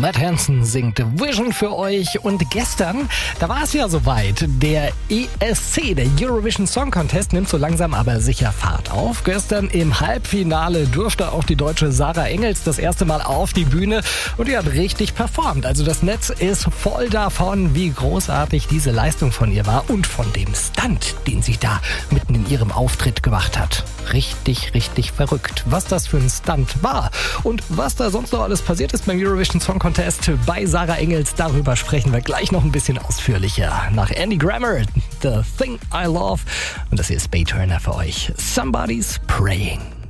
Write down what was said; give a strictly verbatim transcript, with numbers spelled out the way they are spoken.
Matt Hansen singt Vision für euch und gestern, da war es ja soweit. Der E S C, der Eurovision Song Contest, nimmt so langsam aber sicher Fahrt auf. Gestern im Halbfinale durfte auch die deutsche Sarah Engels das erste Mal auf die Bühne und die hat richtig performt. Also das Netz ist voll davon, wie großartig diese Leistung von ihr war und von dem Stunt, den sie da mitten in ihrem Auftritt gemacht hat. Richtig, richtig verrückt, was das für ein Stunt war und was da sonst noch alles passiert ist beim Eurovision Song Contest bei Sarah Engels. Darüber sprechen wir gleich noch ein bisschen ausführlicher. Nach Andy Grammer, The Thing I Love. Und das hier ist Bay Turner für euch. Somebody's Praying.